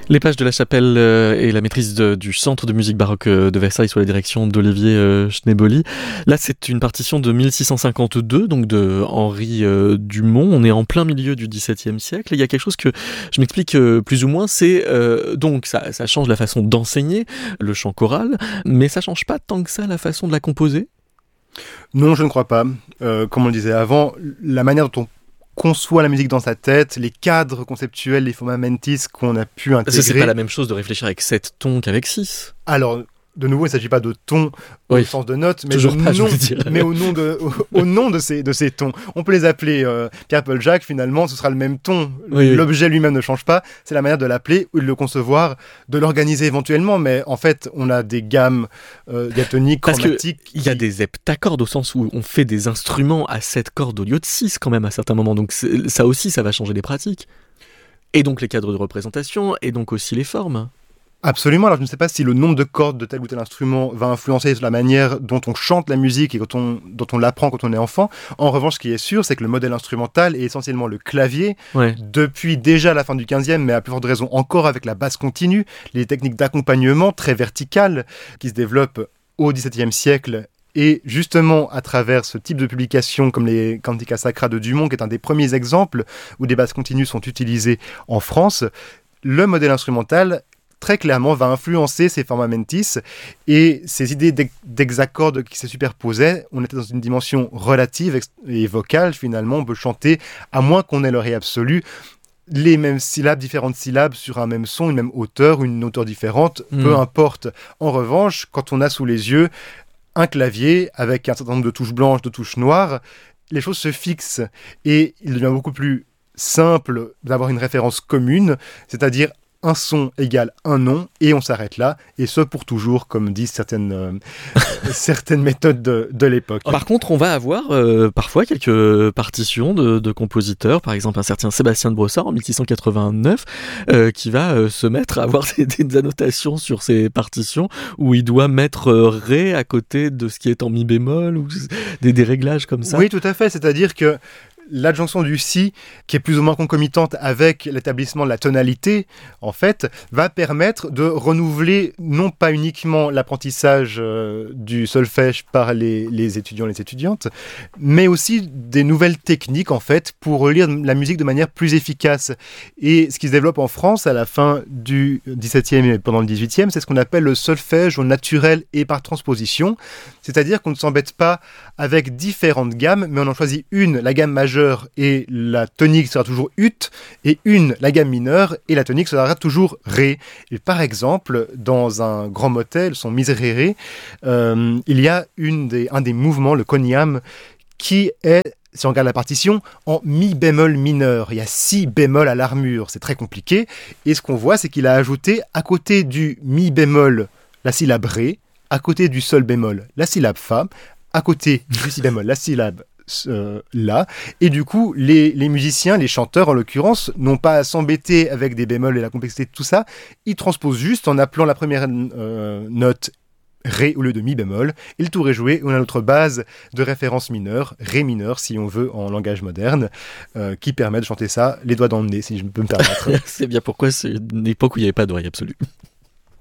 Les pages de la chapelle et la maîtrise du centre de musique baroque de Versailles sous la direction d'Olivier Schneboli. Là, c'est une partition de 1652, donc de Henri Dumont. On est en plein milieu du XVIIe siècle. Et il y a quelque chose que je m'explique plus ou moins, c'est donc ça change la façon d'enseigner le chant choral, mais ça change pas tant que ça la façon de la composer. Non, je ne crois pas. Comme on le disait avant, la manière dont on conçoit la musique dans sa tête, les cadres conceptuels, les formats mentis qu'on a pu intégrer. Parce que c'est pas la même chose de réfléchir avec 7 tons qu'avec 6. Alors, de nouveau, il ne s'agit pas de ton Oui. au sens de notes, mais, mais au nom de ces tons. On peut les appeler Pierre-Paul Jacques, finalement, ce sera le même ton. Oui, L'objet lui-même ne change pas, c'est la manière de l'appeler ou de le concevoir, de l'organiser éventuellement, mais en fait, on a des gammes diatoniques, chromatiques. Il y a des heptacordes au sens où on fait des instruments à 7 cordes au lieu de 6 quand même à certains moments, donc ça aussi, ça va changer les pratiques. Et donc les cadres de représentation, et donc aussi les formes. Absolument, alors je ne sais pas si le nombre de cordes de tel ou tel instrument va influencer sur la manière dont on chante la musique et dont on l'apprend quand on est enfant. En revanche, ce qui est sûr, c'est que le modèle instrumental est essentiellement le clavier, depuis déjà la fin du 15e, mais à plus forte raison encore avec la basse continue, les techniques d'accompagnement très verticales qui se développent au XVIIe siècle. Et justement, à travers ce type de publication comme les Cantica Sacra de Dumont, qui est un des premiers exemples où des basses continues sont utilisées en France, le modèle instrumental très clairement va influencer ces formats mentis et ces idées d'hexacordes qui se superposaient. On était dans une dimension relative et vocale, finalement. On peut chanter, à moins qu'on ait le ré absolu, les mêmes syllabes, différentes syllabes sur un même son, une même hauteur, une hauteur différente, peu importe. En revanche, quand on a sous les yeux un clavier avec un certain nombre de touches blanches, de touches noires, les choses se fixent et il devient beaucoup plus simple d'avoir une référence commune, c'est-à-dire un son égale un nom, et on s'arrête là, et ce pour toujours, comme disent certaines méthodes de l'époque. Par contre, on va avoir parfois quelques partitions de compositeurs, par exemple un certain Sébastien de Brossard en 1689, qui va se mettre à avoir des annotations sur ses partitions, où il doit mettre Ré à côté de ce qui est en Mi bémol, ou des réglages comme ça. Oui, tout à fait, c'est-à-dire que l'adjonction du si, qui est plus ou moins concomitante avec l'établissement de la tonalité, en fait, va permettre de renouveler non pas uniquement l'apprentissage du solfège par les étudiants et les étudiantes, mais aussi des nouvelles techniques, en fait, pour lire la musique de manière plus efficace. Et ce qui se développe en France à la fin du XVIIe et pendant le XVIIIe, c'est ce qu'on appelle le solfège au naturel et par transposition, c'est-à-dire qu'on ne s'embête pas avec différentes gammes, mais on en choisit une, la gamme majeure, et la tonique sera toujours ut, et une, la gamme mineure, et la tonique sera toujours ré. Et par exemple, dans un grand motet, son miserere, il y a un des mouvements, le coniam, qui est, si on regarde la partition, en mi bémol mineur. Il y a 6 bémols à l'armure, c'est très compliqué. Et ce qu'on voit, c'est qu'il a ajouté, à côté du mi bémol, la syllabe ré, à côté du sol bémol, la syllabe fa, à côté du si bémol, la syllabe là, et du coup les musiciens, les chanteurs en l'occurrence, n'ont pas à s'embêter avec des bémols et la complexité de tout ça, ils transposent juste en appelant la première note Ré au lieu de Mi bémol, et le tour est joué. On a notre base de référence mineure, Ré mineur si on veut en langage moderne, qui permet de chanter ça les doigts dans le nez, si je peux me permettre. C'est bien pourquoi c'est une époque où il n'y avait pas d'oreille absolue.